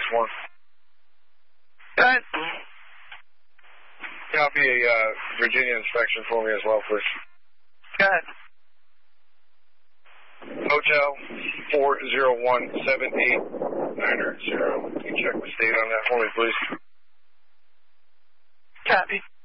1. Good. Copy a Virginia inspection for me as well, please. Good. Hotel 4017890. Can you check the state on that for me, please? Copy.